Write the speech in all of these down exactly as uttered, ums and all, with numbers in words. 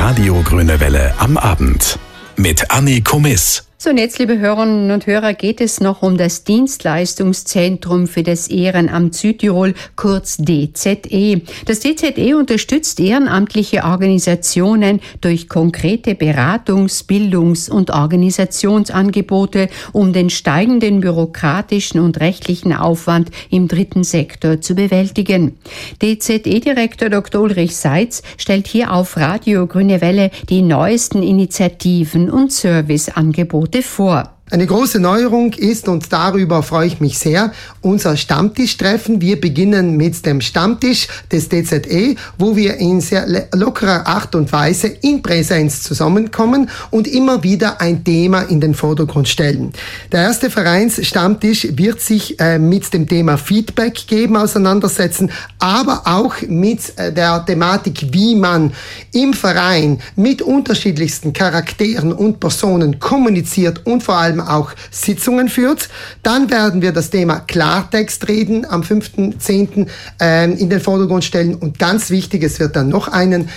Radio Grüne Welle am Abend mit Anni Komiss. So, und jetzt, liebe Hörerinnen und Hörer, geht es noch um das Dienstleistungszentrum für das Ehrenamt Südtirol, kurz D Z E. Das D Z E unterstützt ehrenamtliche Organisationen durch konkrete Beratungs-, Bildungs- und Organisationsangebote, um den steigenden bürokratischen und rechtlichen Aufwand im dritten Sektor zu bewältigen. D Z E-Direktor Doktor Ulrich Seitz stellt hier auf Radio Grüne Welle die neuesten Initiativen und Serviceangebote vor. Eine große Neuerung ist, und darüber freue ich mich sehr, unser Stammtischtreffen. Wir beginnen mit dem Stammtisch des D Z E, wo wir in sehr lockerer Art und Weise in Präsenz zusammenkommen und immer wieder ein Thema in den Vordergrund stellen. Der erste Vereinsstammtisch wird sich äh, mit dem Thema Feedback geben, auseinandersetzen, aber auch mit äh, der Thematik, wie man im Verein mit unterschiedlichsten Charakteren und Personen kommuniziert und vor allem auch Sitzungen führt. Dann werden wir das Thema Klartext reden am fünften zehnten äh, in den Vordergrund stellen. Und ganz wichtig, es wird dann noch einen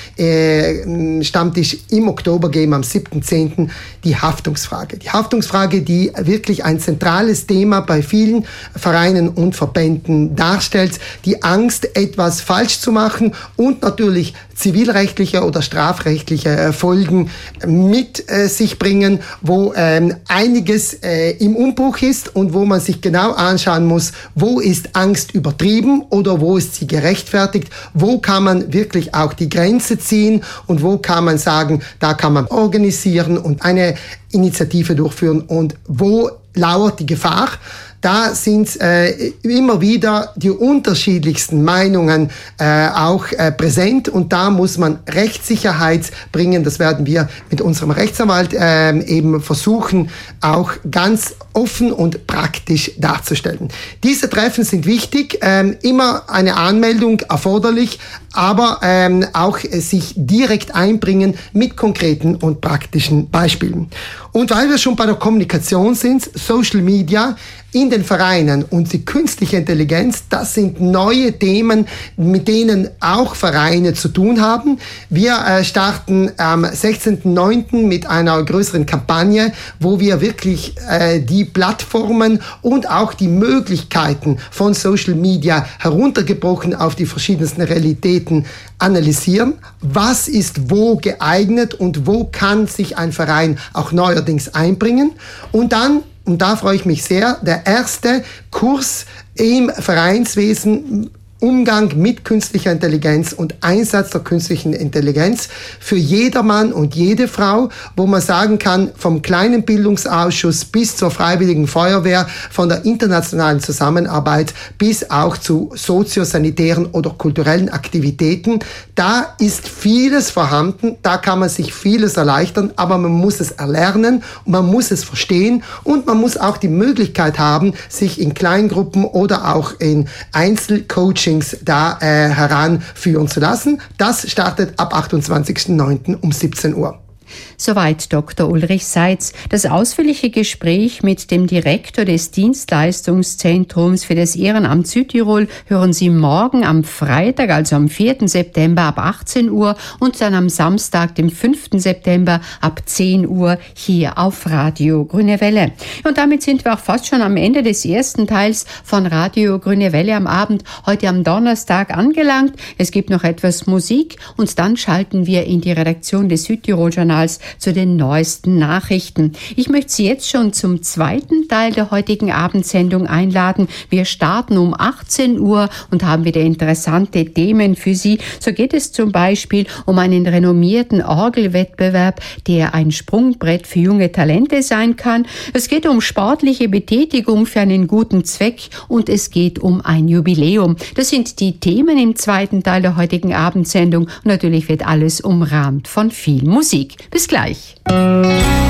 äh, Stammtisch im Oktober geben, am siebten zehnten die Haftungsfrage. Die Haftungsfrage, die wirklich ein zentrales Thema bei vielen Vereinen und Verbänden darstellt. Die Angst, etwas falsch zu machen und natürlich zivilrechtliche oder strafrechtliche äh, Folgen mit äh, sich bringen, wo ähm, einige Äh, im Umbruch ist und wo man sich genau anschauen muss, wo ist Angst übertrieben oder wo ist sie gerechtfertigt, wo kann man wirklich auch die Grenze ziehen und wo kann man sagen, da kann man organisieren und eine Initiative durchführen und wo lauert die Gefahr. Da sind äh, immer wieder die unterschiedlichsten Meinungen äh, auch äh, präsent und da muss man Rechtssicherheit bringen. Das werden wir mit unserem Rechtsanwalt äh, eben versuchen, auch ganz offen und praktisch darzustellen. Diese Treffen sind wichtig, ähm, immer eine Anmeldung erforderlich, aber ähm, auch äh, sich direkt einbringen mit konkreten und praktischen Beispielen. Und weil wir schon bei der Kommunikation sind, Social Media in den Vereinen und die künstliche Intelligenz, das sind neue Themen, mit denen auch Vereine zu tun haben. Wir äh, starten am sechzehnten neunten mit einer größeren Kampagne, wo wir wirklich äh, die Plattformen und auch die Möglichkeiten von Social Media heruntergebrochen auf die verschiedensten Realitäten analysieren. Was ist wo geeignet und wo kann sich ein Verein auch neuerdings einbringen? Und dann, und da freue ich mich sehr, der erste Kurs im Vereinswesen, Umgang mit künstlicher Intelligenz und Einsatz der künstlichen Intelligenz für jedermann und jede Frau, wo man sagen kann, vom kleinen Bildungsausschuss bis zur Freiwilligen Feuerwehr, von der internationalen Zusammenarbeit bis auch zu soziosanitären oder kulturellen Aktivitäten. Da ist vieles vorhanden, da kann man sich vieles erleichtern, aber man muss es erlernen, man muss es verstehen und man muss auch die Möglichkeit haben, sich in Kleingruppen oder auch in Einzelcoaching da äh, heranführen zu lassen. Das startet ab achtundzwanzigsten neunten um siebzehn Uhr. Soweit Doktor Ulrich Seitz. Das ausführliche Gespräch mit dem Direktor des Dienstleistungszentrums für das Ehrenamt Südtirol hören Sie morgen am Freitag, also am vierten September ab achtzehn Uhr und dann am Samstag, dem fünften September ab zehn Uhr hier auf Radio Grüne Welle. Und damit sind wir auch fast schon am Ende des ersten Teils von Radio Grüne Welle am Abend, heute am Donnerstag angelangt. Es gibt noch etwas Musik und dann schalten wir in die Redaktion des Südtirol-Journals zu den neuesten Nachrichten. Ich möchte Sie jetzt schon zum zweiten Teil der heutigen Abendsendung einladen. Wir starten um achtzehn Uhr und haben wieder interessante Themen für Sie. So geht es zum Beispiel um einen renommierten Orgelwettbewerb, der ein Sprungbrett für junge Talente sein kann. Es geht um sportliche Betätigung für einen guten Zweck und es geht um ein Jubiläum. Das sind die Themen im zweiten Teil der heutigen Abendsendung und natürlich wird alles umrahmt von viel Musik. Bis gleich.